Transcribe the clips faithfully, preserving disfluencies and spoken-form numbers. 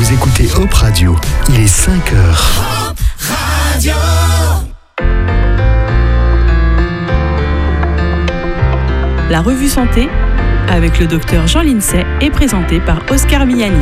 Vous écoutez Hop Radio, il est cinq heures. Hop Radio. La revue Santé, avec le docteur Jean Lincey, est présentée par Oscar Miani.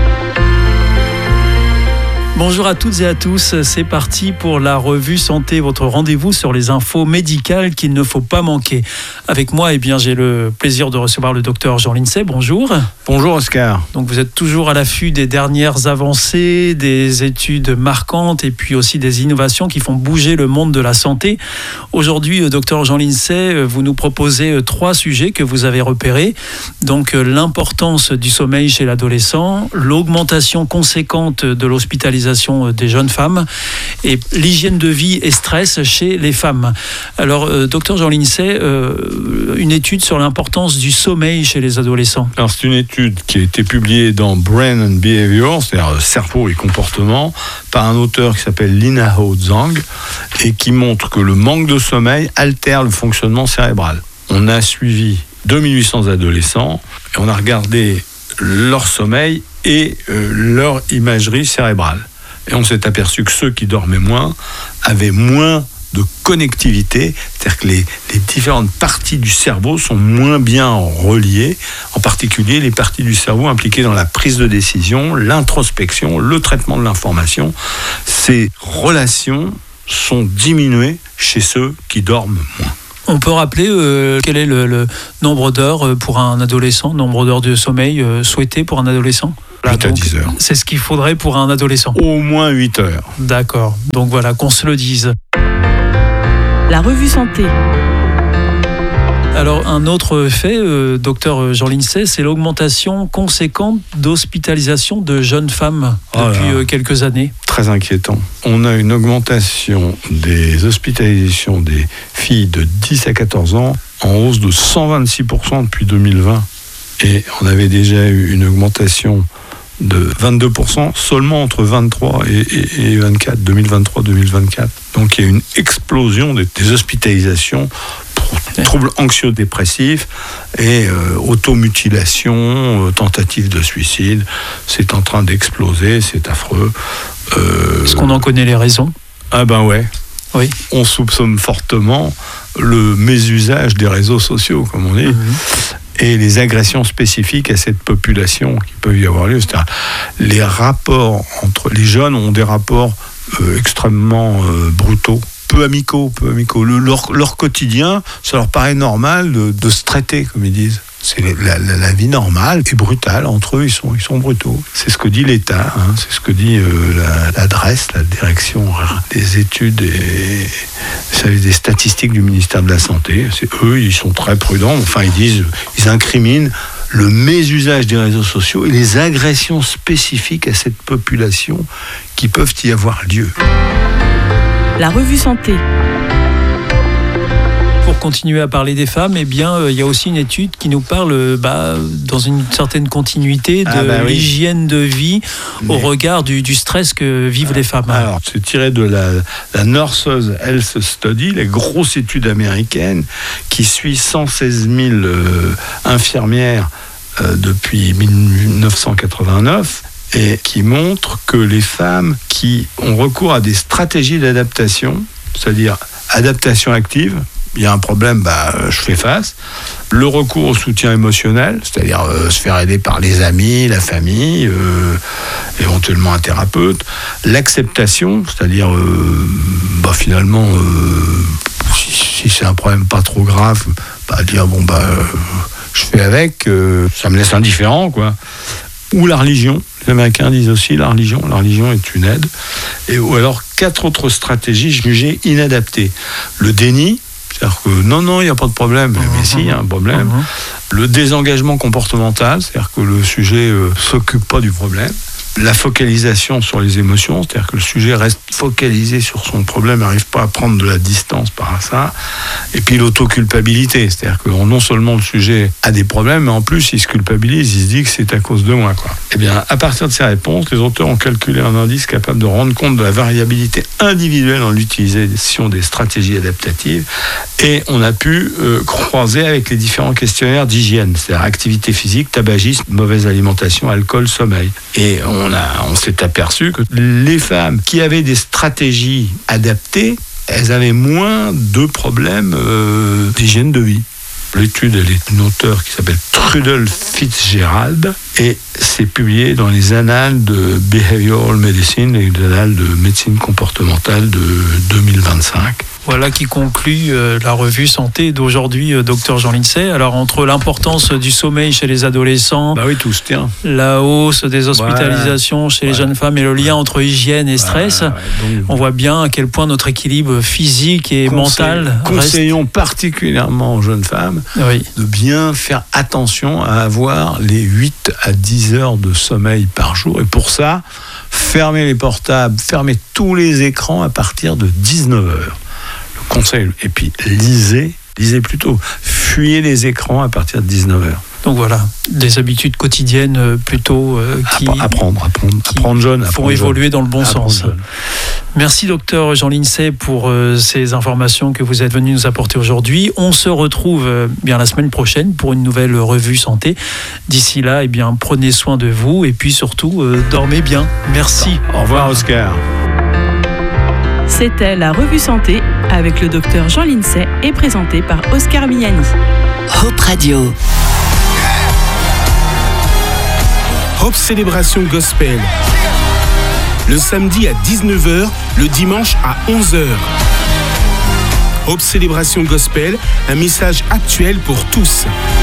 Bonjour à toutes et à tous, c'est parti pour la revue Santé, votre rendez-vous sur les infos médicales qu'il ne faut pas manquer. Avec moi, eh bien, j'ai le plaisir de recevoir le docteur Jean Lincey. Bonjour. Bonjour Oscar. Donc vous êtes toujours à l'affût des dernières avancées, des études marquantes et puis aussi des innovations qui font bouger le monde de la santé. Aujourd'hui, docteur Jean Lincey, vous nous proposez trois sujets que vous avez repérés. Donc l'importance du sommeil chez l'adolescent, l'augmentation conséquente de l'hospitalisation des jeunes femmes et l'hygiène de vie et stress chez les femmes. Alors, euh, docteur Jean Lincey, euh, une étude sur l'importance du sommeil chez les adolescents. Alors, c'est une étude qui a été publiée dans Brain and Behavior, c'est-à-dire cerveau et comportement, par un auteur qui s'appelle Lina Ho Zhang et qui montre que le manque de sommeil altère le fonctionnement cérébral. On a suivi deux mille huit cents adolescents et on a regardé leur sommeil et euh, leur imagerie cérébrale. Et on s'est aperçu que ceux qui dormaient moins avaient moins de connectivité, c'est-à-dire que les, les différentes parties du cerveau sont moins bien reliées, en particulier les parties du cerveau impliquées dans la prise de décision, l'introspection, le traitement de l'information. Ces relations sont diminuées chez ceux qui dorment moins. On peut rappeler euh, quel est le, le nombre d'heures pour un adolescent, nombre d'heures de sommeil euh, souhaité pour un adolescent ? huit à dix heures. C'est ce qu'il faudrait pour un adolescent. Au moins huit heures. D'accord. Donc voilà, qu'on se le dise. La revue Santé. Alors, un autre fait, euh, docteur Jean Lincey, c'est l'augmentation conséquente d'hospitalisation de jeunes femmes depuis oh là, euh, quelques années. Très inquiétant. On a une augmentation des hospitalisations des filles de dix à quatorze ans en hausse de cent vingt-six pour cent depuis deux mille vingt. Et on avait déjà eu une augmentation de vingt-deux pour cent seulement entre vingt-trois et, et, et vingt-quatre, deux mille vingt-trois deux mille vingt-quatre. Donc il y a une explosion des, des hospitalisations pour troubles anxio-dépressifs et euh, automutilation, euh, tentative de suicide. C'est en train d'exploser, c'est affreux. Euh, Est-ce qu'on en connaît les raisons ? Ah ben ouais. Oui. On soupçonne fortement le mésusage des réseaux sociaux, comme on dit. Mmh. Et les agressions spécifiques à cette population qui peuvent y avoir lieu. C'est-à-dire, les rapports entre les jeunes ont des rapports euh, extrêmement euh, brutaux, peu amicaux, peu amicaux. Le, leur, leur quotidien, ça leur paraît normal de, de se traiter, comme ils disent. C'est la, la, la vie normale et brutale. Entre eux, ils sont, ils sont brutaux. C'est ce que dit l'État, hein, c'est ce que dit euh, la, la D R E S, la direction des études et ça, des statistiques du ministère de la Santé. C'est eux, ils sont très prudents. Enfin, ils disent, ils incriminent le mésusage des réseaux sociaux et les agressions spécifiques à cette population qui peuvent y avoir lieu. La revue Santé. Pour continuer à parler des femmes, eh bien, euh, il y a aussi une étude qui nous parle, euh, bah, dans une certaine continuité, de ah bah oui. l'hygiène de vie Mais... au regard du, du stress que vivent ah, les femmes. Alors, c'est tiré de la, la Nurses Health Study, la grosse étude américaine qui suit cent seize mille euh, infirmières euh, depuis dix-neuf cent quatre-vingt-neuf et qui montre que les femmes qui ont recours à des stratégies d'adaptation, c'est-à-dire adaptation active, il y a un problème, bah, je fais face. Le recours au soutien émotionnel, c'est-à-dire euh, se faire aider par les amis, la famille, euh, éventuellement un thérapeute. L'acceptation, c'est-à-dire euh, bah, finalement, euh, si, si c'est un problème pas trop grave, bah, dire bon, bah, euh, je fais avec, euh, ça me laisse indifférent, quoi. Ou la religion. Les Américains disent aussi la religion. La religion est une aide. Et, ou alors, quatre autres stratégies jugées inadaptées. Le déni. C'est-à-dire que non, non, il n'y a pas de problème, mais mmh, si, il y a un problème. Mmh. Le désengagement comportemental, c'est-à-dire que le sujet ne euh, s'occupe pas du problème. La focalisation sur les émotions, c'est-à-dire que le sujet reste focalisé sur son problème, n'arrive pas à prendre de la distance par rapport à ça. Et puis l'autoculpabilité, c'est-à-dire que non seulement le sujet a des problèmes, mais en plus il se culpabilise, il se dit que c'est à cause de moi, quoi. Eh bien, à partir de ces réponses, les auteurs ont calculé un indice capable de rendre compte de la variabilité individuelle dans l'utilisation des stratégies adaptatives, et on a pu euh, croiser avec les différents questionnaires d'hygiène, c'est-à-dire activité physique, tabagisme, mauvaise alimentation, alcool, sommeil. Et on on, a, on s'est aperçu que les femmes qui avaient des stratégies adaptées, elles avaient moins de problèmes euh, d'hygiène de vie. L'étude, elle est d'une auteure qui s'appelle Trudel Fitzgerald et c'est publié dans les annales de Behavioral Medicine et les annales de médecine comportementale de deux mille vingt-cinq. Voilà qui conclut euh, la revue santé d'aujourd'hui, euh, docteur Jean Lincey. Alors, entre l'importance du sommeil chez les adolescents, bah oui, tout se tient. La hausse des hospitalisations voilà. chez les voilà. jeunes femmes et le lien entre hygiène et stress, voilà. Donc, on voit bien à quel point notre équilibre physique et conseil, mental conseillons reste... particulièrement aux jeunes femmes oui. de bien faire attention à avoir les huit à dix heures de sommeil par jour. Et pour ça, fermez les portables, fermez tous les écrans à partir de dix-neuf heures. Conseil, et puis lisez, lisez plutôt, fuyez les écrans à partir de dix-neuf heures. Donc voilà, des habitudes quotidiennes plutôt euh, qui apprendre, apprendre, qui apprendre jeune, font apprendre évoluer jeune. dans le bon apprendre sens. Jeune. Merci docteur Jean Lincey pour euh, ces informations que vous êtes venu nous apporter aujourd'hui. On se retrouve euh, bien la semaine prochaine pour une nouvelle revue santé. D'ici là, eh bien prenez soin de vous et puis surtout euh, dormez bien. Merci. Au revoir Oscar. C'était la revue santé avec le docteur Jean Lincey et présenté par Oscar Miani. Hope Radio. Hope Célébration Gospel. Le samedi à dix-neuf heures, le dimanche à onze heures. Hope Célébration Gospel, un message actuel pour tous.